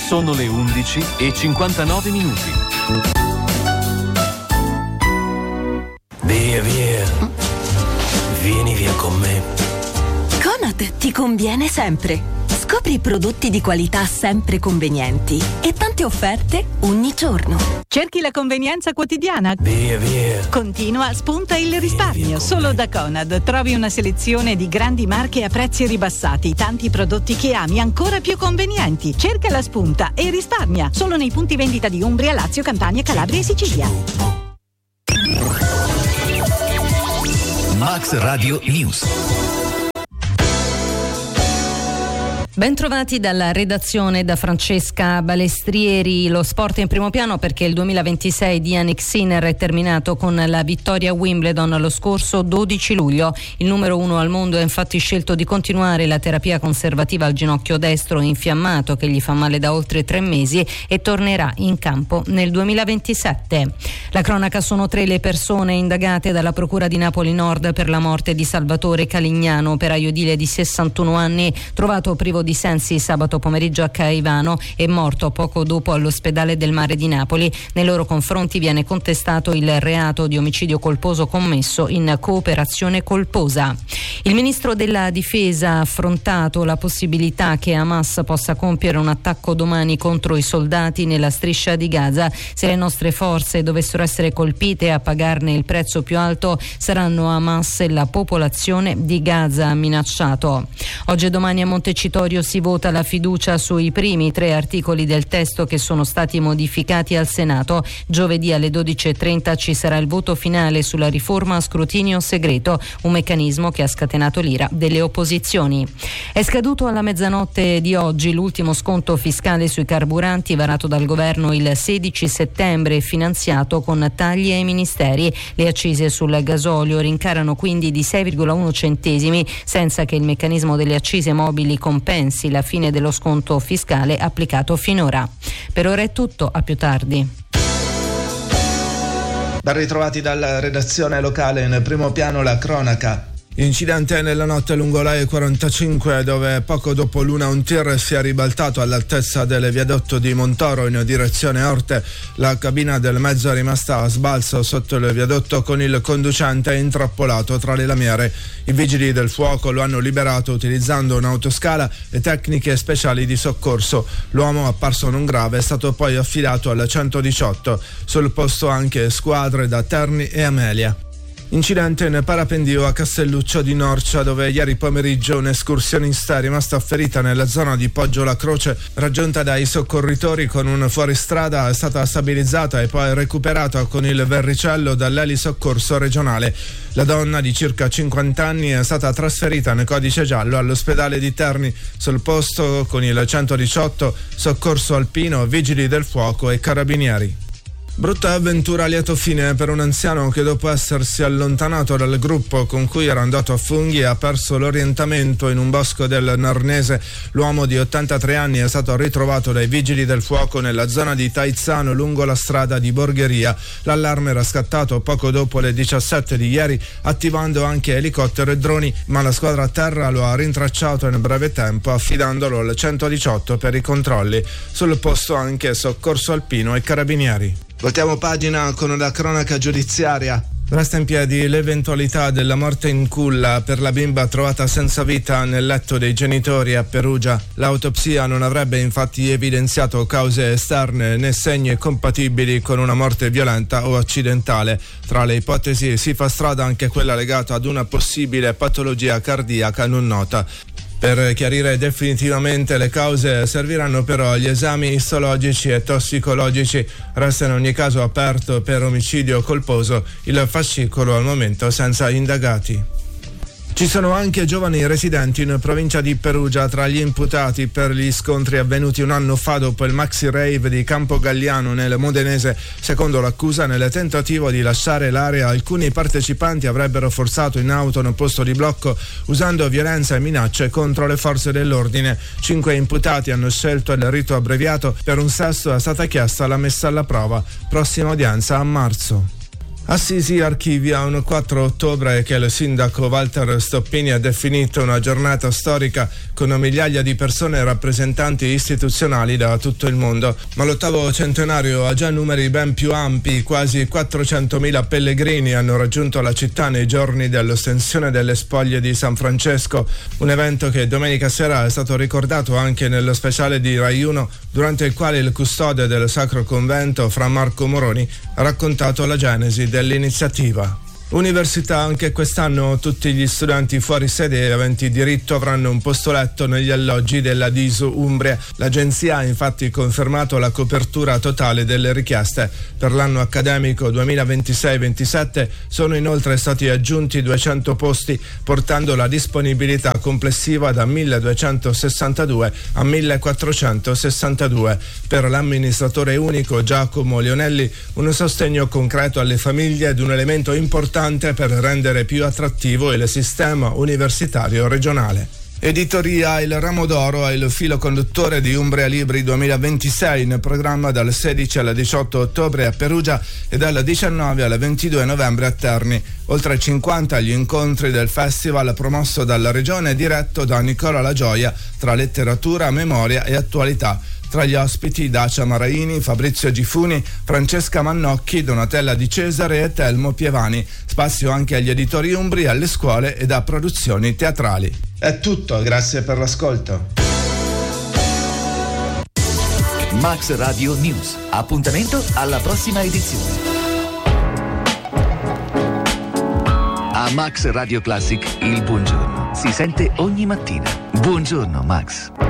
Sono le 11:59 minuti. Via, via. Vieni via con me. Conad ti conviene sempre. Scopri prodotti di qualità sempre convenienti e tante offerte ogni giorno. Cerchi la convenienza quotidiana? Via, via. Continua, spunta il risparmio. Solo da Conad trovi una selezione di grandi marche a prezzi ribassati, tanti prodotti che ami ancora più convenienti. Cerca la spunta e risparmia. Solo nei punti vendita di Umbria, Lazio, Campania, Calabria e Sicilia. Max Radio News. Bentrovati dalla redazione da Francesca Balestrieri. Lo sport in primo piano perché il 2026 di Jannik Sinner è terminato con la vittoria a Wimbledon lo scorso 12 luglio. Il numero 1 al mondo ha infatti scelto di continuare la terapia conservativa al ginocchio destro infiammato che gli fa male da oltre 3 mesi e tornerà in campo nel 2027. La cronaca: sono 3 le persone indagate dalla Procura di Napoli Nord per la morte di Salvatore Calignano, operaio edile di 61 anni, trovato privo di sensi sabato pomeriggio a Caivano e morto poco dopo all'ospedale del Mare di Napoli. Nei loro confronti viene contestato il reato di omicidio colposo commesso in cooperazione colposa. Il ministro della Difesa ha affrontato la possibilità che Hamas possa compiere un attacco domani contro i soldati nella striscia di Gaza. Se le nostre forze dovessero essere colpite, a pagarne il prezzo più alto saranno Hamas e la popolazione di Gaza, ha minacciato. Oggi e domani a Montecitorio si vota la fiducia sui primi 3 articoli del testo che sono stati modificati al Senato. Giovedì alle 12:30 ci sarà il voto finale sulla riforma a scrutinio segreto, un meccanismo che ha scatenato l'ira delle opposizioni. È scaduto alla mezzanotte di oggi l'ultimo sconto fiscale sui carburanti varato dal governo il 16 settembre e finanziato con tagli ai ministeri. Le accise sul gasolio rincarano quindi di 6,1 centesimi senza che il meccanismo delle accise mobili compensi la fine dello sconto fiscale applicato finora. Per ora è tutto, a più tardi. Ben ritrovati dalla redazione locale, in primo piano la cronaca. Incidente nella notte lungo la E45 dove poco dopo l'una un tir si è ribaltato all'altezza del viadotto di Montoro in direzione Orte. La cabina del mezzo è rimasta a sbalzo sotto il viadotto con il conducente intrappolato tra le lamiere. I vigili del fuoco lo hanno liberato utilizzando un'autoscala e tecniche speciali di soccorso. L'uomo, apparso non grave, è stato poi affidato al 118. Sul posto anche squadre da Terni e Amelia. Incidente in parapendio a Castelluccio di Norcia dove ieri pomeriggio un'escursionista è rimasta ferita nella zona di Poggio la Croce. Raggiunta dai soccorritori con un fuoristrada è stata stabilizzata e poi recuperata con il verricello dall'elisoccorso regionale. La donna di circa 50 anni è stata trasferita nel codice giallo all'ospedale di Terni. Sul posto con il 118 soccorso alpino, vigili del fuoco e carabinieri. Brutta avventura a lieto fine per un anziano che dopo essersi allontanato dal gruppo con cui era andato a funghi ha perso l'orientamento in un bosco del Narnese. L'uomo di 83 anni è stato ritrovato dai vigili del fuoco nella zona di Taizzano lungo la strada di Borgheria. L'allarme era scattato poco dopo le 17 di ieri, attivando anche elicottero e droni, ma la squadra a terra lo ha rintracciato in breve tempo affidandolo al 118 per i controlli. Sul posto anche soccorso alpino e carabinieri. Voltiamo pagina con la cronaca giudiziaria. Resta in piedi l'eventualità della morte in culla per la bimba trovata senza vita nel letto dei genitori a Perugia. L'autopsia non avrebbe infatti evidenziato cause esterne né segni compatibili con una morte violenta o accidentale. Tra le ipotesi si fa strada anche quella legata ad una possibile patologia cardiaca non nota. Per chiarire definitivamente le cause serviranno però gli esami istologici e tossicologici. Resta in ogni caso aperto per omicidio colposo il fascicolo al momento senza indagati. Ci sono anche giovani residenti in provincia di Perugia tra gli imputati per gli scontri avvenuti un anno fa dopo il maxi rave di Campo Galliano nel Modenese. Secondo l'accusa, nel tentativo di lasciare l'area alcuni partecipanti avrebbero forzato in auto un posto di blocco usando violenza e minacce contro le forze dell'ordine. 5 imputati hanno scelto il rito abbreviato, per un sesto è stata chiesta la messa alla prova. Prossima udienza a marzo. Assisi archivia un 4 ottobre che il sindaco Walter Stoppini ha definito una giornata storica con migliaia di persone e rappresentanti istituzionali da tutto il mondo. Ma l'ottavo centenario ha già numeri ben più ampi, quasi 400.000 pellegrini hanno raggiunto la città nei giorni dell'ostensione delle spoglie di San Francesco, un evento che domenica sera è stato ricordato anche nello speciale di Rai 1, durante il quale il custode del Sacro Convento, Fra Marco Moroni, ha raccontato la genesi dell'iniziativa. Università, anche quest'anno tutti gli studenti fuori sede e aventi diritto avranno un posto letto negli alloggi della DISU Umbria. L'agenzia ha infatti confermato la copertura totale delle richieste. Per l'anno accademico 2026-27 sono inoltre stati aggiunti 200 posti, portando la disponibilità complessiva da 1262 a 1462. Per l'amministratore unico Giacomo Leonelli un sostegno concreto alle famiglie ed un elemento importante per rendere più attrattivo il sistema universitario regionale. Editoria Il Ramo d'Oro è il filo conduttore di Umbria Libri 2026, in programma dal 16 al 18 ottobre a Perugia e dal 19 al 22 novembre a Terni. Oltre 50 gli incontri del festival promosso dalla regione e diretto da Nicola La Gioia tra letteratura, memoria e attualità. Tra gli ospiti Dacia Maraini, Fabrizio Gifuni, Francesca Mannocchi, Donatella Di Cesare e Telmo Pievani. Spazio anche agli editori umbri, alle scuole ed a produzioni teatrali. È tutto, grazie per l'ascolto. Max Radio News. Appuntamento alla prossima edizione. A Max Radio Classic il buongiorno si sente ogni mattina. Buongiorno Max.